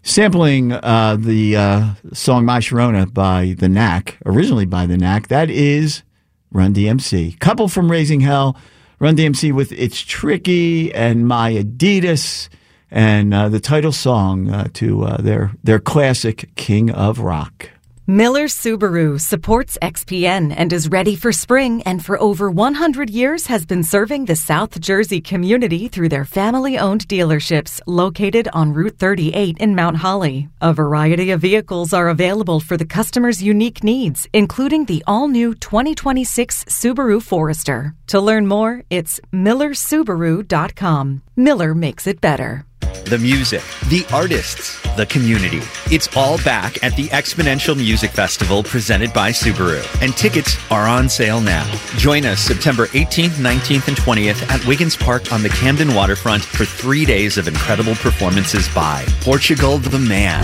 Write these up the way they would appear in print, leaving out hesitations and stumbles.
Sampling the song My Sharona by The Knack, originally by The Knack. That is Run DMC. Couple from Raising Hell. Run DMC with It's Tricky and My Adidas, and the title song to their classic King of Rock. Miller Subaru supports XPN and is ready for spring, and for over 100 years has been serving the South Jersey community through their family-owned dealerships located on Route 38 in Mount Holly. A variety of vehicles are available for the customer's unique needs, including the all-new 2026 Subaru Forester. To learn more, it's millersubaru.com. Miller makes it better. The music, the artists, the community. It's all back at the Exponential Music Festival presented by Subaru. And tickets are on sale now. Join us September 18th, 19th, and 20th at Wiggins Park on the Camden waterfront for 3 days of incredible performances by Portugal the Man,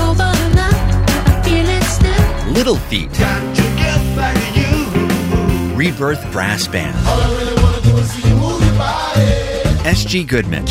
Little Feat, Rebirth Brass Band, SG Goodman,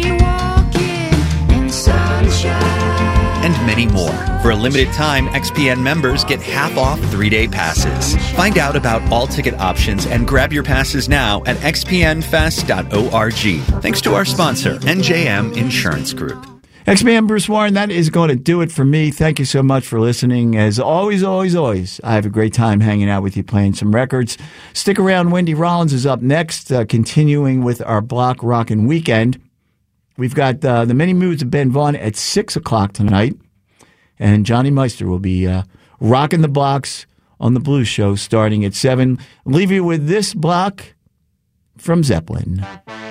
and many more. For a limited time, XPN members get half off 3-day passes. Find out about all ticket options and grab your passes now at xpnfest.org. Thanks to our sponsor, NJM Insurance Group. XPN Bruce Warren, that is going to do it for me. Thank you so much for listening. As always, I have a great time hanging out with you, playing some records. Stick around. Wendy Rollins is up next, continuing with our Block Rockin' Weekend. We've got the Many Moods of Ben Vaughn at 6 o'clock tonight. And Johnny Meister will be rocking the blocks on the Blues Show starting at 7. I'll leave you with this block from Zeppelin.